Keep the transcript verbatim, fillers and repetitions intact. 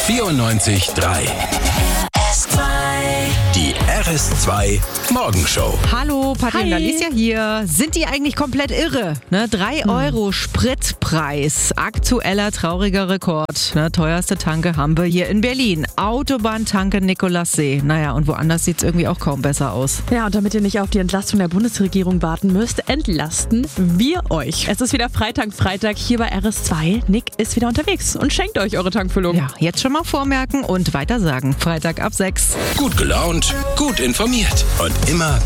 vierundneunzig Komma drei. Die R S zwei Morgenshow. Hallo, Patrick und Hi. Alicia hier. Sind die eigentlich komplett irre? Ne, drei Euro Spritpreis. Aktueller trauriger Rekord. Ne, teuerste Tanke haben wir hier in Berlin. Autobahntanke Nikolassee. Naja, und woanders sieht es irgendwie auch kaum besser aus. Ja, und damit ihr nicht auf die Entlastung der Bundesregierung warten müsst, entlasten wir euch. Es ist wieder Freitag, Freitag hier bei R S zwei. Nick ist wieder unterwegs und schenkt euch eure Tankfüllung. Ja, jetzt schon mal vormerken und weitersagen. Freitag ab sechs. Gut gelaunt, gut informiert und immer